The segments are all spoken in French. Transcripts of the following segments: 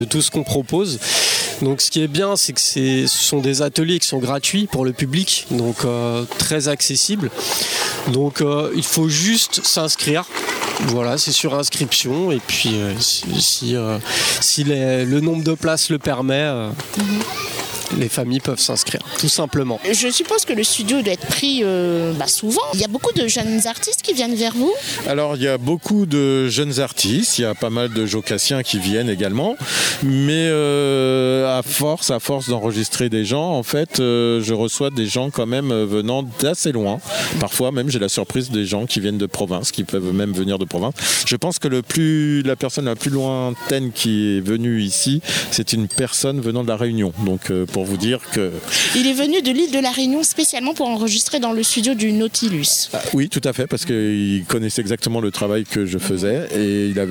tout ce qu'on propose. Donc ce qui est bien, c'est que ce sont des ateliers qui sont gratuits pour le public, donc très accessibles. Donc il faut juste s'inscrire. Voilà, c'est sur inscription. Et puis si le nombre de places le permet, les familles peuvent s'inscrire, tout simplement. Je suppose que le studio doit être pris souvent. Il y a beaucoup de jeunes artistes qui viennent vers vous? Alors, il y a beaucoup de jeunes artistes, il y a pas mal de jocassiens qui viennent également, mais à force d'enregistrer des gens, en fait, je reçois des gens quand même venant d'assez loin. Parfois même, j'ai la surprise des gens qui viennent de province, qui peuvent même venir de province. Je pense que la personne la plus lointaine qui est venue ici, c'est une personne venant de La Réunion. Donc, pour vous dire que... Il est venu de l'île de La Réunion spécialement pour enregistrer dans le studio du Nautilus. Oui, tout à fait, parce qu'il connaissait exactement le travail que je faisais et il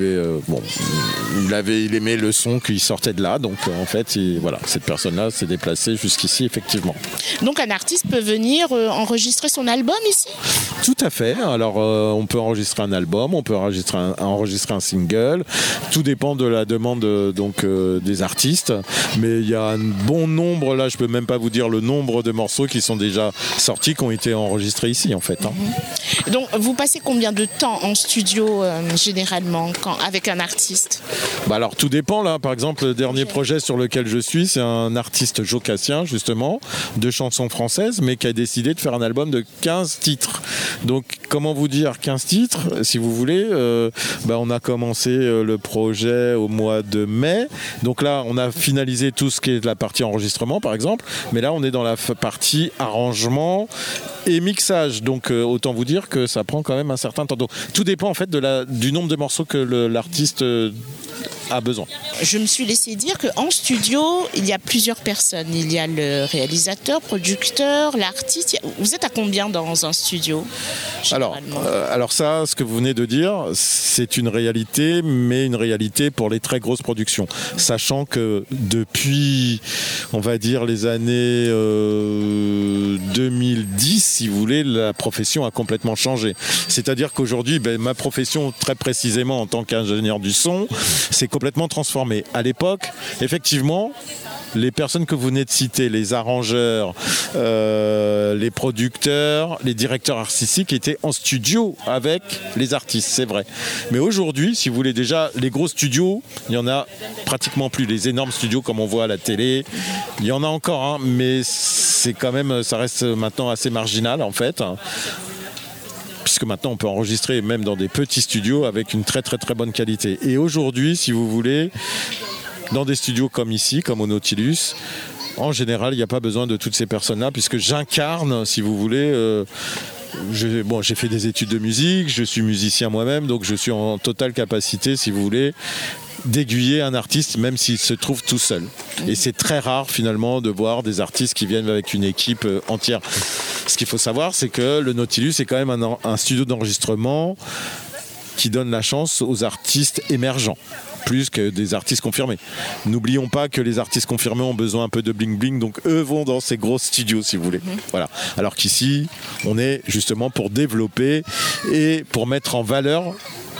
aimait le son qui sortait de là. Donc en fait, cette personne-là s'est déplacée jusqu'ici, effectivement. Donc un artiste peut venir enregistrer son album ici? Tout à fait. Alors on peut enregistrer un album, on peut enregistrer un single. Tout dépend de la demande des artistes. Mais il y a un bon nombre, là je peux même pas vous dire le nombre de morceaux qui sont déjà sortis, qui ont été enregistrés ici en fait. Donc vous passez combien de temps en studio généralement avec un artiste? Alors tout dépend là. Par exemple, le dernier projet sur lequel je suis, c'est un artiste jocassien justement, de chansons françaises, mais qui a décidé de faire un album de 15 titres. Donc comment vous dire 15 titres, si vous voulez, on a commencé le projet au mois de mai. Donc là on a finalisé tout ce qui est de la partie enregistrement par exemple, mais là on est dans la partie arrangement et mixage, donc autant vous dire que ça prend quand même un certain temps. Donc, tout dépend en fait du nombre de morceaux que l'artiste a besoin. Je me suis laissé dire qu'en studio, il y a plusieurs personnes. Il y a le réalisateur, producteur, l'artiste. Vous êtes à combien dans un studio alors ça, ce que vous venez de dire, c'est une réalité, mais une réalité pour les très grosses productions. Sachant que depuis, on va dire, les années 2010, si vous voulez, la profession a complètement changé. C'est-à-dire qu'aujourd'hui, ma profession, très précisément en tant qu'ingénieur du son, s'est complètement transformée. À l'époque, effectivement, les personnes que vous venez de citer, les arrangeurs, les producteurs, les directeurs artistiques étaient en studio avec les artistes, c'est vrai. Mais aujourd'hui, si vous voulez, déjà, les gros studios, il y en a pratiquement plus. Les énormes studios comme on voit à la télé, il y en a encore, mais c'est quand même, ça reste maintenant assez marginal en fait. Puisque maintenant on peut enregistrer même dans des petits studios avec une très très très bonne qualité. Et aujourd'hui, si vous voulez, dans des studios comme ici, comme au Nautilus, en général, il n'y a pas besoin de toutes ces personnes-là, puisque j'incarne, si vous voulez... j'ai fait des études de musique, je suis musicien moi-même, donc je suis en totale capacité, si vous voulez, d'aiguiller un artiste, même s'il se trouve tout seul. Et c'est très rare, finalement, de voir des artistes qui viennent avec une équipe entière. Ce qu'il faut savoir, c'est que le Nautilus est quand même un studio d'enregistrement qui donne la chance aux artistes émergents, plus que des artistes confirmés. N'oublions pas que les artistes confirmés ont besoin un peu de bling-bling, donc eux vont dans ces gros studios, si vous voulez. Voilà. Alors qu'ici, on est justement pour développer et pour mettre en valeur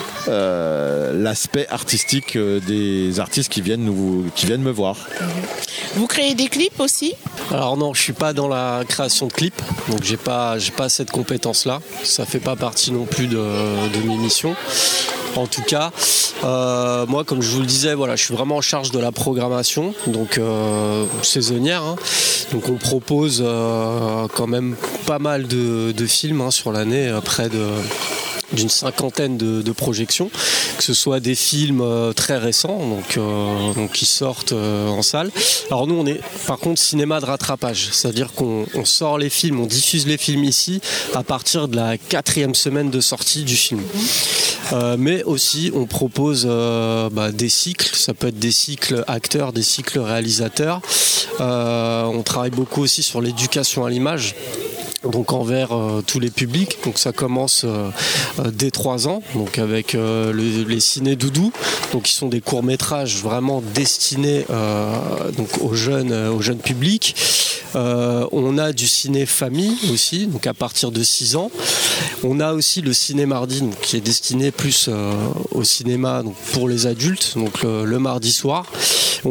l'aspect artistique des artistes qui viennent me voir. Vous créez des clips aussi? Alors non, je suis pas dans la création de clips, donc j'ai pas cette compétence-là. Ça fait pas partie non plus de mes missions. En tout cas, moi, comme je vous le disais, voilà, je suis vraiment en charge de la programmation, donc saisonnière. Donc on propose quand même pas mal de films sur l'année, près d'une cinquantaine de projections, que ce soit des films très récents, donc qui sortent en salle. Alors nous, on est par contre cinéma de rattrapage, c'est-à-dire qu'on sort les films, on diffuse les films ici à partir de la 4e semaine de sortie du film. Mais aussi, on propose des cycles, ça peut être des cycles acteurs, des cycles réalisateurs. On travaille beaucoup aussi sur l'éducation à l'image. donc envers tous les publics. Donc ça commence dès 3 ans, donc avec les ciné doudou, donc qui sont des courts-métrages vraiment destinés donc aux jeunes publics. On a du ciné famille aussi, donc à partir de 6 ans. On a aussi le ciné mardi, donc, qui est destiné plus au cinéma donc pour les adultes, donc le mardi soir.